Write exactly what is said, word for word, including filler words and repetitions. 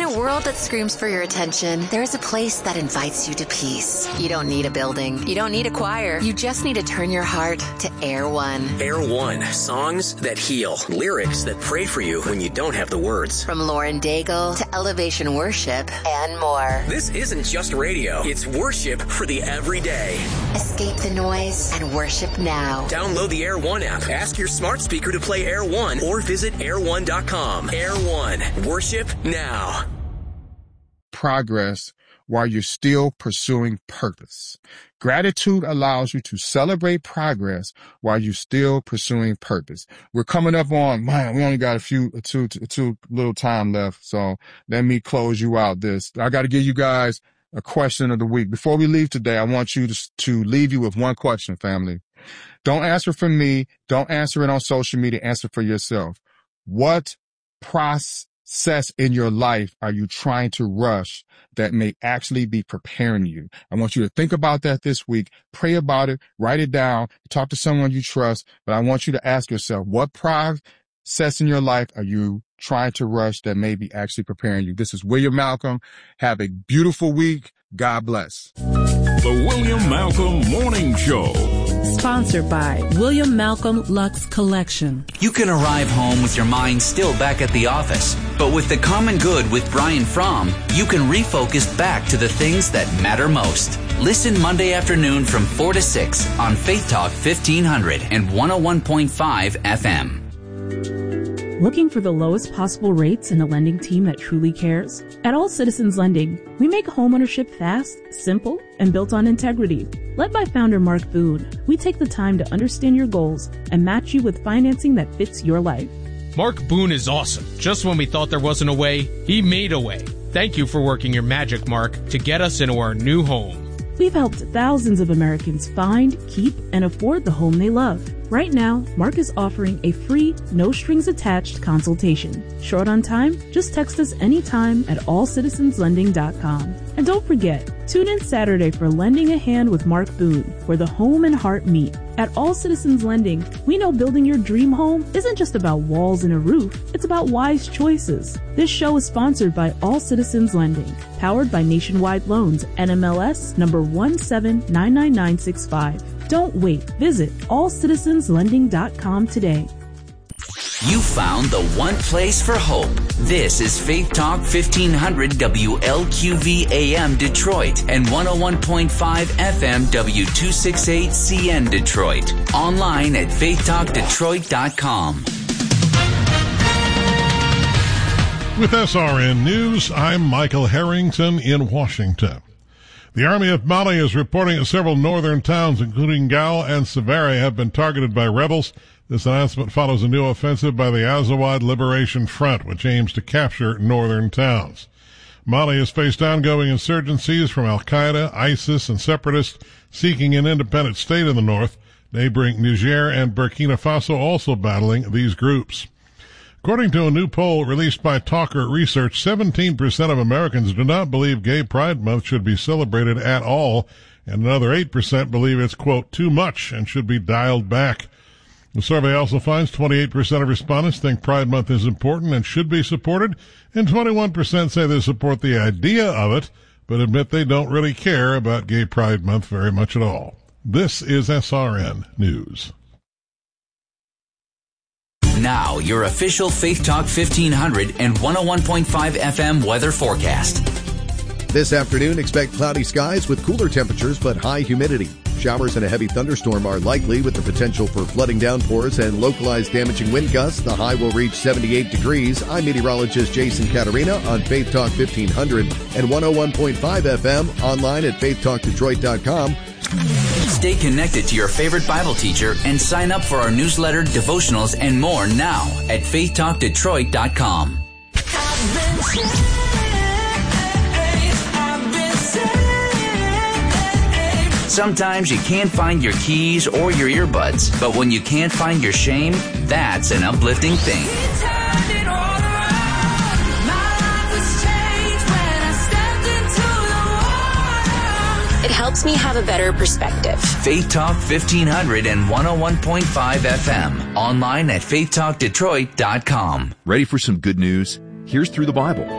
a world that screams for your attention, there is a place that invites you to peace. You don't need a building. You don't need a choir. You just need to turn your heart to Air One. Air One. Songs that heal. Lyrics that pray for you when you don't have the words. From Lauren Daigle to Elevation Worship and more. This isn't just radio. It's worship for the everyday. Escape the noise and worship now. Download the Air One app. Ask your smart speaker to play Air One or visit air one dot com. Air One. Worship now. Progress while you're still pursuing purpose. Gratitude allows you to celebrate progress while you're still pursuing purpose. We're coming up on, man, we only got a few, two, two little time left. So let me close you out this. I got to give you guys a question of the week. Before we leave today, I want you to, to leave you with one question, family. Don't answer for me. Don't answer it on social media. Answer for yourself. What process in your life are you trying to rush that may actually be preparing you? I want you to think about that this week. Pray about it. Write it down. Talk to someone you trust. But I want you to ask yourself, what process in your life are you trying to rush that may be actually preparing you? This is William Malcolm. Have a beautiful week. God bless. The William Malcolm Morning Show. Sponsored by William Malcolm Lux Collection. You can arrive home with your mind still back at the office, but with the common good with Brian Fromm, you can refocus back to the things that matter most. Listen Monday afternoon from four to six on Faith Talk fifteen hundred and one oh one point five F M. Looking for the lowest possible rates and a lending team that truly cares? At All Citizens Lending, we make homeownership fast, simple, and built on integrity. Led by founder Mark Boone, we take the time to understand your goals and match you with financing that fits your life. Mark Boone is awesome. Just when we thought there wasn't a way, he made a way. Thank you for working your magic, Mark, to get us into our new home. We've helped thousands of Americans find, keep, and afford the home they love. Right now, Mark is offering a free, no-strings-attached consultation. Short on time? Just text us anytime at all citizens lending dot com. And don't forget, tune in Saturday for Lending a Hand with Mark Boone, where the home and heart meet. At All Citizens Lending, we know building your dream home isn't just about walls and a roof, it's about wise choices. This show is sponsored by All Citizens Lending, powered by Nationwide Loans, N M L S number one seven nine nine nine six five. Don't wait. Visit all citizens lending dot com today. You found the one place for hope. This is Faith Talk fifteen hundred W L Q V A M Detroit and one oh one point five F M W two sixty-eight C N Detroit. Online at faith talk detroit dot com. With S R N News, I'm Michael Harrington in Washington. The Army of Mali is reporting that several northern towns, including Gao and Severe, have been targeted by rebels. This announcement follows a new offensive by the Azawad Liberation Front, which aims to capture northern towns. Mali has faced ongoing insurgencies from Al-Qaeda, ISIS, and separatists seeking an independent state in the north. Neighboring Niger and Burkina Faso also battling these groups. According to a new poll released by Talker Research, seventeen percent of Americans do not believe Gay Pride Month should be celebrated at all, and another eight percent believe it's, quote, too much and should be dialed back. The survey also finds twenty-eight percent of respondents think Pride Month is important and should be supported, and twenty-one percent say they support the idea of it, but admit they don't really care about Gay Pride Month very much at all. This is S R N News. Now, your official Faith Talk fifteen hundred and one oh one point five F M weather forecast. This afternoon, expect cloudy skies with cooler temperatures but high humidity. Showers and a heavy thunderstorm are likely with the potential for flooding downpours and localized damaging wind gusts. The high will reach seventy-eight degrees. I'm meteorologist Jason Caterina on Faith Talk fifteen hundred and one oh one point five F M, online at faith talk detroit dot com. Stay connected to your favorite Bible teacher and sign up for our newsletter, devotionals, and more now at faith talk detroit dot com. Sometimes you can't find your keys or your earbuds, but when you can't find your shame, that's an uplifting thing. It helps me have a better perspective. Faith Talk fifteen hundred and one oh one point five F M. Online at faith talk detroit dot com. Ready for some good news? Here's Through the Bible,